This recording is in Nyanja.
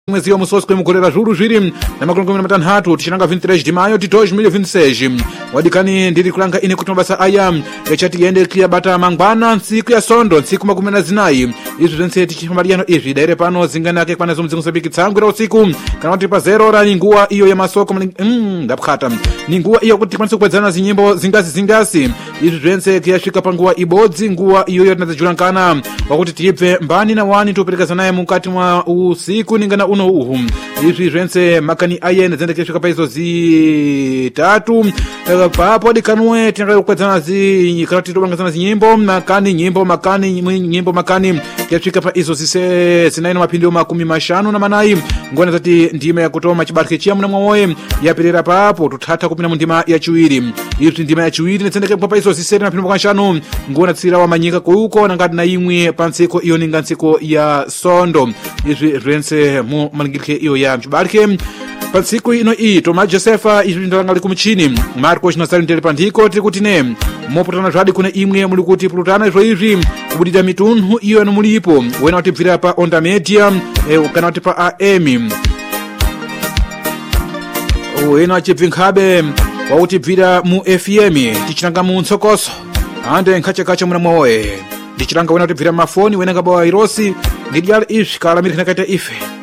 mwezi wa musosi kwemukorera zhuru zviri na makumi matanhatu tichinanga 23 de maio de 2026 wadikani ndiri kulanga ine kuti mabasa aya yachati yende kia bata mangwana ntsiku ya sondo ntsiku makumi na zinayi izvi zvense tichifambaliano izvi daire pano zinganake kwana zomwe zingasabiki tsangu ra usiku kana kuti pa 0 ra ni nguwa iyo ya masoko ndapkhata ni nguwa iyo kuti tikwanise kupedzana zinyimbo zingasi izvi zvense kiyasvika pa nguwa ibodzi nguwa iyo yotinadzajulankana wakuti tibve mbani na wani toperekeza naye mukati mwa usiku ningana uno uhu izvi zvense makani ayene dzende kiyasvika pa izo zitatu papo dikanwe tinga kupedzana kana titobangazana zinyimbo makani kiyasvika pa izo zinayi na mapindu makumi mashanu na manayi ngona zati ndima yakutoma chibatike chiya muna mwawoye yapirira papo tuthatha kupina mu ndima yachiwiri izvi ndima yachiwiri netsendeke pa izo zisere na mapindu mashanu ngona tsira wa manyika kuuko nangati na imwe pa ntsiko iyo ninga ntsiko ya sondo izvi zvense mu malingirike iyo ya chibatike pa ntsiku ino iyi Toma Josefa izvi ndalangali kumuchini Marcos Nasari ndele pandiko tiri kuti ne moputana zvadi kuna imwe muli kuti pulutana izvo izvi kubudida mitunhu iyo yanu mulipo wena watibvira pa Onda Media kana kuti pa AM wena wachibvinkhabe wautibvira mu FM tichinanga mu ntsokoso ande nkhachakacha muna mwawoye ndichilanga wena watibvira mafoni wena ngaba wa irosi ndidyala izvi kalamirika nakaita ife